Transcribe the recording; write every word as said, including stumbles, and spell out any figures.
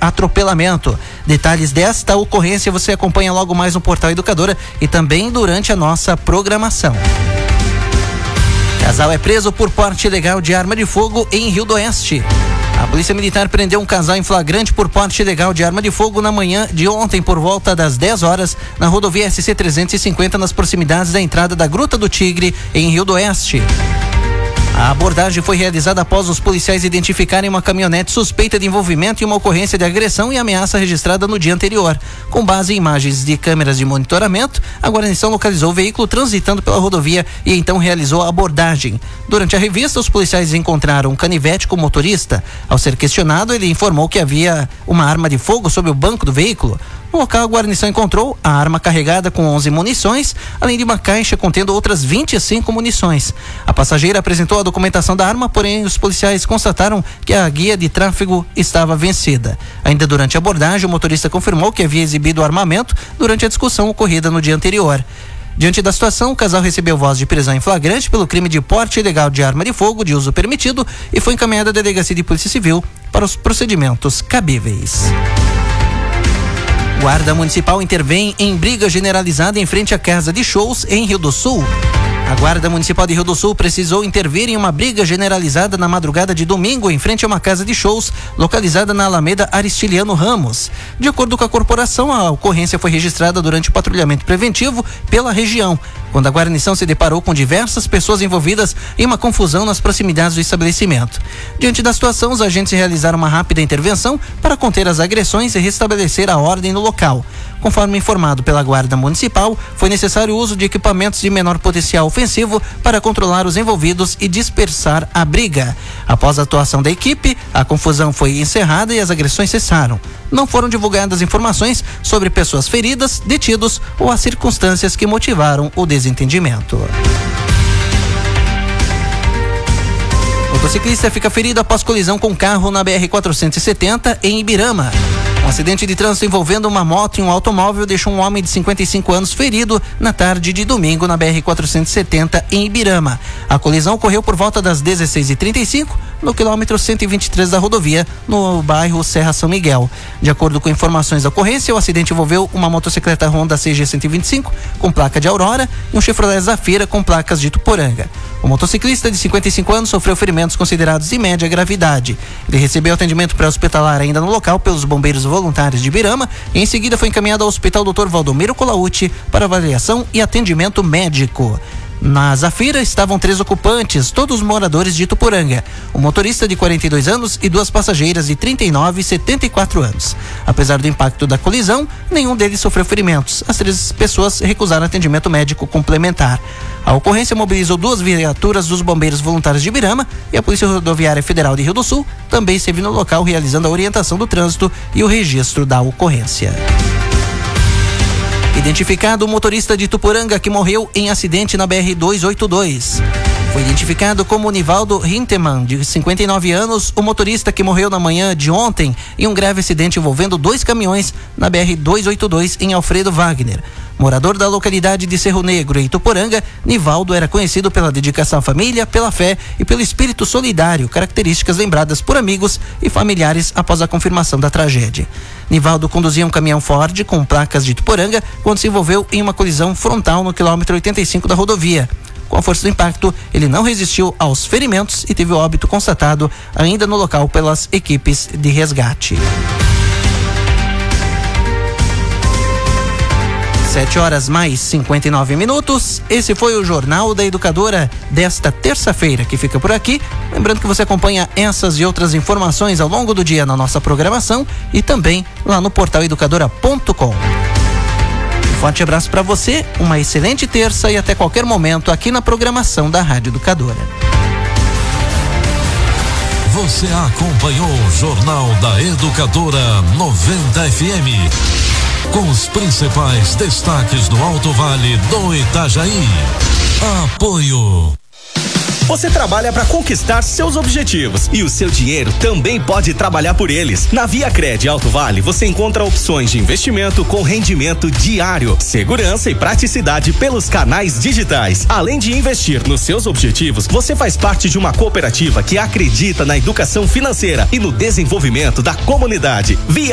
atropelamento. Detalhes desta ocorrência você acompanha logo mais no Portal Educadora e também durante a nossa programação. Casal é preso por porte ilegal de arma de fogo em Rio do Oeste. A Polícia Militar prendeu um casal em flagrante por porte ilegal de arma de fogo na manhã de ontem por volta das dez horas na rodovia S C trezentos e cinquenta nas proximidades da entrada da Gruta do Tigre em Rio do Oeste. A abordagem foi realizada após os policiais identificarem uma caminhonete suspeita de envolvimento em uma ocorrência de agressão e ameaça registrada no dia anterior. Com base em imagens de câmeras de monitoramento, a guarnição localizou o veículo transitando pela rodovia e então realizou a abordagem. Durante a revista, os policiais encontraram um canivete com o motorista. Ao ser questionado, ele informou que havia uma arma de fogo sob o banco do veículo. No local, a guarnição encontrou a arma carregada com onze munições, além de uma caixa contendo outras vinte e cinco munições. A passageira apresentou a documentação da arma, porém os policiais constataram que a guia de tráfego estava vencida. Ainda durante a abordagem, o motorista confirmou que havia exibido armamento durante a discussão ocorrida no dia anterior. Diante da situação, o casal recebeu voz de prisão em flagrante pelo crime de porte ilegal de arma de fogo de uso permitido e foi encaminhado à Delegacia de Polícia Civil para os procedimentos cabíveis. Guarda Municipal intervém em briga generalizada em frente à casa de shows em Rio do Sul. A Guarda Municipal de Rio do Sul precisou intervir em uma briga generalizada na madrugada de domingo em frente a uma casa de shows localizada na Alameda Aristiliano Ramos. De acordo com a corporação, a ocorrência foi registrada durante o patrulhamento preventivo pela região, quando a guarnição se deparou com diversas pessoas envolvidas em uma confusão nas proximidades do estabelecimento. Diante da situação, os agentes realizaram uma rápida intervenção para conter as agressões e restabelecer a ordem no local. Conforme informado pela Guarda Municipal, foi necessário o uso de equipamentos de menor potencial ofensivo para controlar os envolvidos e dispersar a briga. Após a atuação da equipe, a confusão foi encerrada e as agressões cessaram. Não foram divulgadas informações sobre pessoas feridas, detidos ou as circunstâncias que motivaram o desentendimento. O motociclista fica ferido após colisão com carro na B R quatrocentos e setenta em Ibirama. Um acidente de trânsito envolvendo uma moto e um automóvel deixou um homem de cinquenta e cinco anos ferido na tarde de domingo na B R quatrocentos e setenta em Ibirama. A colisão ocorreu por volta das dezesseis e trinta e cinco no quilômetro cento e vinte e três da rodovia, no bairro Serra São Miguel. De acordo com informações da ocorrência, o acidente envolveu uma motocicleta Honda C G cento e vinte e cinco com placa de Aurora e um Chevrolet Zafira com placas de Ituporanga. O motociclista de cinquenta e cinco anos sofreu ferimentos considerados de média gravidade. Ele recebeu atendimento pré-hospitalar ainda no local pelos bombeiros voluntários de Ibirama e em seguida foi encaminhado ao Hospital doutor Valdomiro Colauti para avaliação e atendimento médico. Na Zafira estavam três ocupantes, todos moradores de Ituporanga. O motorista de quarenta e dois anos e duas passageiras de trinta e nove e setenta e quatro anos. Apesar do impacto da colisão, nenhum deles sofreu ferimentos. As três pessoas recusaram atendimento médico complementar. A ocorrência mobilizou duas viaturas dos bombeiros voluntários de Ibirama e a Polícia Rodoviária Federal de Rio do Sul também esteve no local realizando a orientação do trânsito e o registro da ocorrência. Identificado o motorista de Ituporanga que morreu em acidente na B R duzentos e oitenta e dois. Foi identificado como Nivaldo Hintemann, de cinquenta e nove anos, o motorista que morreu na manhã de ontem em um grave acidente envolvendo dois caminhões na B R duzentos e oitenta e dois em Alfredo Wagner. Morador da localidade de Cerro Negro, em Ituporanga, Nivaldo era conhecido pela dedicação à família, pela fé e pelo espírito solidário, características lembradas por amigos e familiares após a confirmação da tragédia. Nivaldo conduzia um caminhão Ford com placas de Ituporanga quando se envolveu em uma colisão frontal no quilômetro oitenta e cinco da rodovia. Com a força do impacto, ele não resistiu aos ferimentos e teve o óbito constatado ainda no local pelas equipes de resgate. Sete horas mais cinquenta e nove minutos. Esse foi o Jornal da Educadora desta terça-feira, que fica por aqui. Lembrando que você acompanha essas e outras informações ao longo do dia na nossa programação e também lá no portal educadora ponto com. Um forte abraço para você, uma excelente terça e até qualquer momento aqui na programação da Rádio Educadora. Você acompanhou o Jornal da Educadora noventa F M. Com os principais destaques do Alto Vale do Itajaí. Apoio. Você trabalha para conquistar seus objetivos e o seu dinheiro também pode trabalhar por eles. Na ViaCred Alto Vale você encontra opções de investimento com rendimento diário, segurança e praticidade pelos canais digitais. Além de investir nos seus objetivos, você faz parte de uma cooperativa que acredita na educação financeira e no desenvolvimento da comunidade. Via